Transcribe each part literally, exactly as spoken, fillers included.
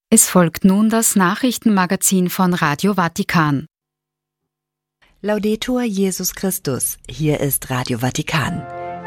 Es folgt nun das Nachrichtenmagazin von Radio Vatikan. Laudetur Jesus Christus, hier ist Radio Vatikan.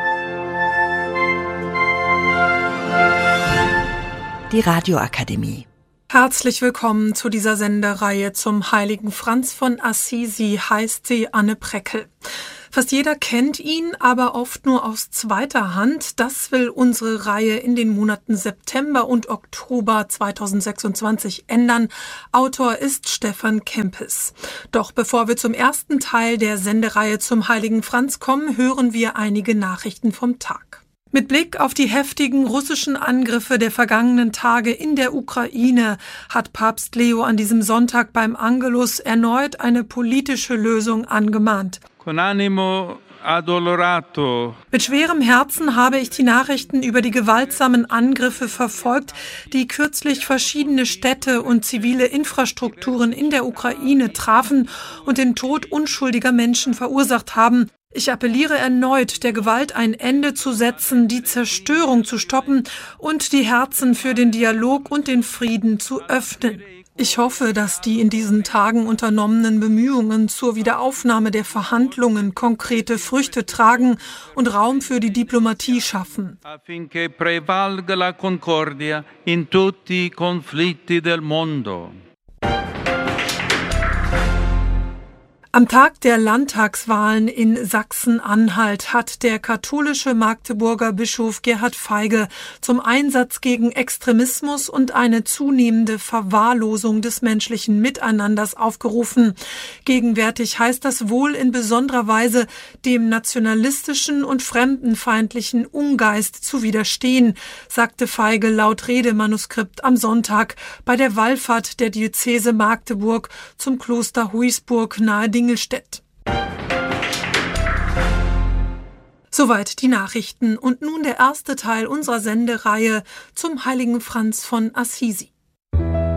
Die Radioakademie. Herzlich willkommen zu dieser Sendereihe zum heiligen Franz von Assisi, heißt sie Anne Preckel. Fast jeder kennt ihn, aber oft nur aus zweiter Hand. Das will unsere Reihe in den Monaten September und Oktober zweitausendsechsundzwanzig ändern. Autor ist Stefan Kempis. Doch bevor wir zum ersten Teil der Sendereihe zum heiligen Franz kommen, hören wir einige Nachrichten vom Tag. Mit Blick auf die heftigen russischen Angriffe der vergangenen Tage in der Ukraine hat Papst Leo an diesem Sonntag beim Angelus erneut eine politische Lösung angemahnt. Con animo addolorato. Mit schwerem Herzen habe ich die Nachrichten über die gewaltsamen Angriffe verfolgt, die kürzlich verschiedene Städte und zivile Infrastrukturen in der Ukraine trafen und den Tod unschuldiger Menschen verursacht haben. Ich appelliere erneut, der Gewalt ein Ende zu setzen, die Zerstörung zu stoppen und die Herzen für den Dialog und den Frieden zu öffnen. Ich hoffe, dass die in diesen Tagen unternommenen Bemühungen zur Wiederaufnahme der Verhandlungen konkrete Früchte tragen und Raum für die Diplomatie schaffen. Affinché prevalga la concordia in tutti i conflitti del mondo. Am Tag der Landtagswahlen in Sachsen-Anhalt hat der katholische Magdeburger Bischof Gerhard Feige zum Einsatz gegen Extremismus und eine zunehmende Verwahrlosung des menschlichen Miteinanders aufgerufen. Gegenwärtig heißt das wohl in besonderer Weise, dem nationalistischen und fremdenfeindlichen Ungeist zu widerstehen, sagte Feige laut Redemanuskript am Sonntag bei der Wallfahrt der Diözese Magdeburg zum Kloster Huisburg nahe Dingelstedt. Soweit die Nachrichten und nun der erste Teil unserer Sendereihe zum heiligen Franz von Assisi.